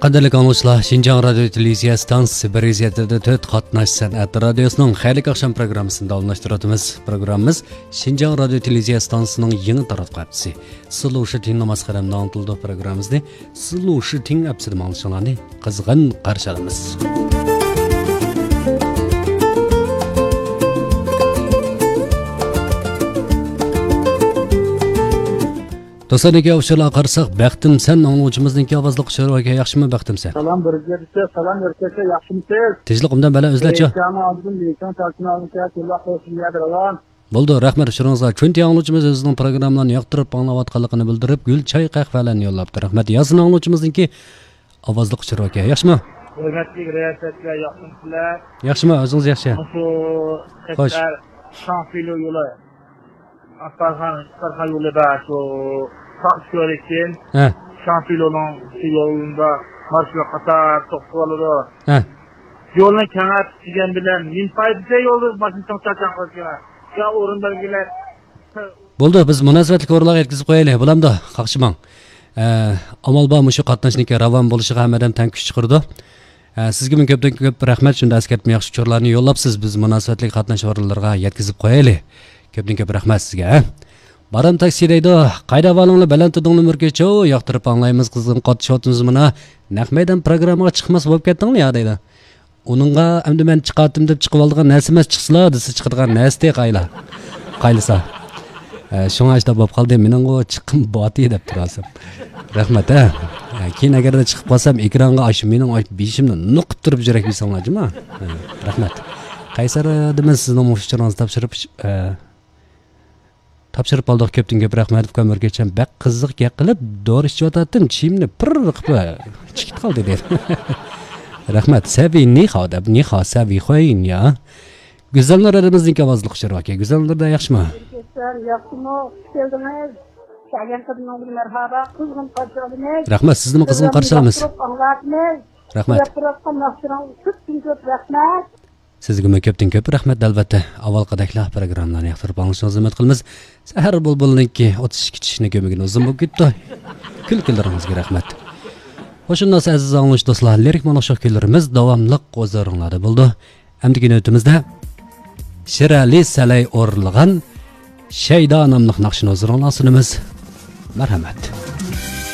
Qadrli anglashlar, Şinjan Radio Televiziya stansiyasi Breziyada 4 qatnash san'at radiosining xayrli oqshom programmasini davomlashtiramiz. Programmamiz Şinjan Radio Televiziya stansiyasining yangi taratquchisi. Sulushi namoz qaram nontildi programmamizni Sulushi ting apsida manglishlarini qizg'in qarshi olamiz. Dostlarga avşarlar qarsak, baxtim sen angluvchimizningki ovozli qishirvaga yaxshimi baxtim sen? Salam birgirse, salam yerkese yaxshimisiz? Tezliqimdan bala o'zlacha. Bo'ldi, rahmat shuringizga. Chunki angluvchimiz o'zining programmalarini yoqtirib anglayotganligini bildirib, gul choy qahvalarni yo'llabdi. Rahmat. Yazin angluvchimizningki ovozli qishirvaga yaxshimi? Hurmatli riyosatga yaxshimisizlar? Yaxshimi, o'zingiz yaxshi? Xo'sh. Şanfilo yo'li. Asparxan yo'lida shu Şörekin, Şampilo'nun yolunda marşla qatar to'xtaladi. Yo'lni kengaytirgan bilan men foyda yo'lni mashin to'xtatgan qo'ygan. Ya o'rindagilar. Bo'ldi, biz munosabatli o'rinlarga yetkazib qo'yaylik. Bo'lamdi, qaqshimang. Amal bor shu qatnashnikka ravon bo'lishiga hammadan tan kuch chiqirdi. Sizga men ko'pdan ko'p rahmat, shunda askartma yaxshi uchurlarni yo'llabsiz. Biz munosabatli qatnash o'rinlariga yetkazib qo'yaylik. Ko'pdan ko'p rahmat sizga. Baram taksi deydi, qayda valinglar balandiding numurgacha yoqtirib anglaymiz qizg'in qotishotimiz mana naq maydon programmaga chiqmas bo'lib ketdinglar ya deydi. Uningga endi men chiqatim deb chiqib oldigan narsa emas chiqsizlar, desa chiqadigan narsa qayla. Qaylisa. Shunga ishda bo'lib qoldi, mening o chiqim boti deb turasam. Rahmat ha. Keyin agarda chiqib qolsam ekranga ash mening beshimni nuqib turib jurak bilsanglarmi? Rahmat. Qaysar demen sizning mushtiringizni topshirib oldik. Ko'pdan ko'p rahmat. Ko'mirgacha baq qiziq qilib dori ichyotadim, chimni pir qilib chiqib qoldi der. Rahmat. Savi ni xo savi qo'yin ya. Go'zallar aramizning ovozli qishir aka. Go'zallarda yaxshimi? Yaxshimi? Keldingiz. Merhaba. Qizg'in qarshi olamiz. Rahmat, sizni qizg'in qarshi olamiz. Rahmat. Rahmat. Sizga ko'pdan ko'p rahmat albatta. Avval qadaklar programmalarni yoqtirib olishni umid qilamiz. Sahar bulbulniki 32 kishini ko'migini uzun bo'lib ketdi. Kulkilaringizga rahmat. Xo'shingiz aziz anglash do'stlar, lirik monoshaq kunlarimiz davomli qo'zg'aringlarda bo'ldi. Hamdagi navbatimizda Shirali Salay o'rilgan Shayda nomli naqshni o'zaro sunamiz. Marhamat.